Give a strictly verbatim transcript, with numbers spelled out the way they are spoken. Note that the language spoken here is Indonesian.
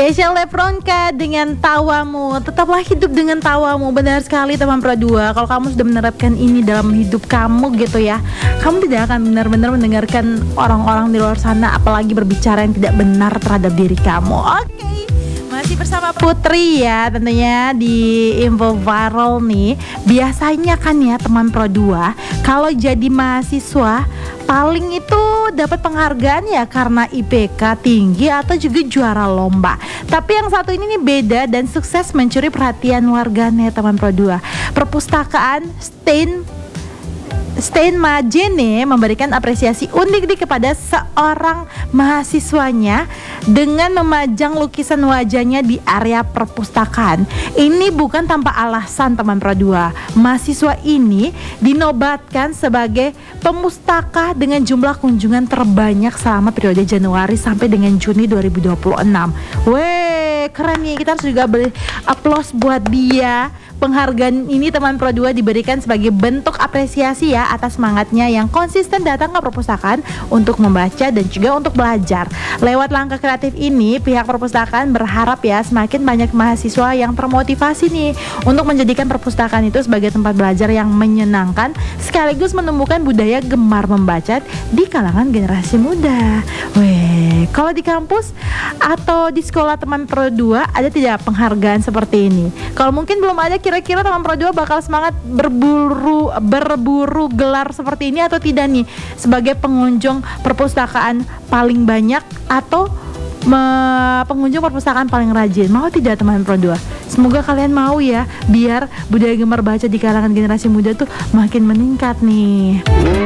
Keisha Lepronka dengan tawamu. Tetaplah hidup dengan tawamu. Benar sekali teman Pro dua. Kalau kamu sudah menerapkan ini dalam hidup kamu gitu ya, kamu tidak akan benar-benar mendengarkan orang-orang di luar sana, apalagi berbicara yang tidak benar terhadap diri kamu. Oke, masih bersama Putri ya tentunya di Info Viral nih. Biasanya kan ya teman Pro dua, kalau jadi mahasiswa paling itu dapat penghargaan ya karena I P K tinggi atau juga juara lomba. Tapi yang satu ini nih beda dan sukses mencuri perhatian warganet teman Pro dua. Perpustakaan Stein Steinmagene memberikan apresiasi unik nih kepada seorang mahasiswanya dengan memajang lukisan wajahnya di area perpustakaan. Ini bukan tanpa alasan teman Pro dua. Mahasiswa ini dinobatkan sebagai pemustaka dengan jumlah kunjungan terbanyak selama periode Januari sampai dengan Juni dua ribu dua puluh enam. Weh, keren nih. Kita harus juga beri aplaus buat dia. Penghargaan ini teman Pro dua diberikan sebagai bentuk apresiasi ya atas semangatnya yang konsisten datang ke perpustakaan untuk membaca dan juga untuk belajar. Lewat langkah kreatif ini, pihak perpustakaan berharap ya semakin banyak mahasiswa yang termotivasi nih untuk menjadikan perpustakaan itu sebagai tempat belajar yang menyenangkan sekaligus menumbuhkan budaya gemar membaca di kalangan generasi muda. Weh, kalau di kampus atau di sekolah teman Pro dua ada tidak penghargaan seperti ini? Kalau mungkin belum ada, kira-kira teman Pro dua bakal semangat berburu berburu gelar seperti ini atau tidak nih, sebagai pengunjung perpustakaan paling banyak atau me- pengunjung perpustakaan paling rajin? Mau tidak teman Pro dua? Semoga kalian mau ya, biar budaya gemar baca di kalangan generasi muda tuh makin meningkat nih.